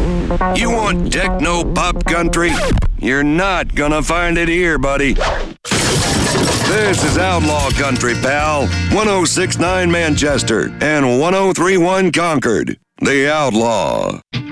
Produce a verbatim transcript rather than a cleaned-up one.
You want techno-pop country? You're not gonna find it here, buddy. This is Outlaw Country, pal. one oh six point nine Manchester and one oh three point one Concord. The Outlaw.